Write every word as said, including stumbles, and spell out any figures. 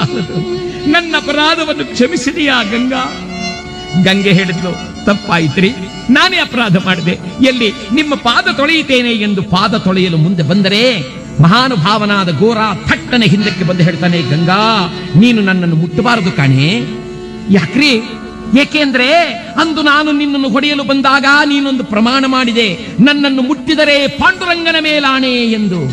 ಸಾಲದು, ನನ್ನ ಅಪರಾಧವನ್ನು ಕ್ಷಮಿಸಿದೆಯಾ ಗಂಗಾ? ಗಂಗೆ ಹೇಳಿದ್ಲು, ತಪ್ಪಾಯ್ತ್ರಿ, ನಾನೇ ಅಪರಾಧ ಮಾಡಿದೆ. ಎಲ್ಲಿ ನಿಮ್ಮ ಪಾದ ತೊಳೆಯುತ್ತೇನೆ ಎಂದು ಪಾದ ತೊಳೆಯಲು ಮುಂದೆ ಬಂದರೆ ಮಹಾನುಭಾವನಾದ ಗೋರ ಥಟ್ಟನೆ ಹಿಂದಕ್ಕೆ ಬಂದು ಹೇಳ್ತಾನೆ, ಗಂಗಾ ನೀನು ನನ್ನನ್ನು ಮುಟ್ಟಬಾರದು ಕಾಣೆ. ಯಾಕ್ರಿ? ಏಕೆಂದ್ರೆ ಅಂದು ನಾನು ನಿನ್ನನ್ನು ಹೊಡೆಯಲು ಬಂದಾಗ ನೀನೊಂದು ಪ್ರಮಾಣ ಮಾಡಿದೆ, ನನ್ನನ್ನು ಮುಟ್ಟಿದರೆ ಪಾಂಡುರಂಗನ ಮೇಲಾಣೆ ಎಂದು.